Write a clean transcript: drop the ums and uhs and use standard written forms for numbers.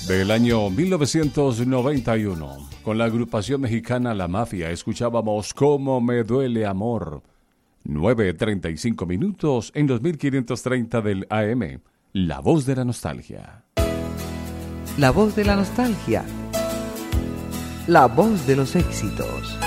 Del año 1991, con la agrupación mexicana La Mafia, escuchábamos Cómo me duele amor. 9:35 minutos en 2530 del AM. La voz de la nostalgia. La voz de la nostalgia. La voz de los éxitos.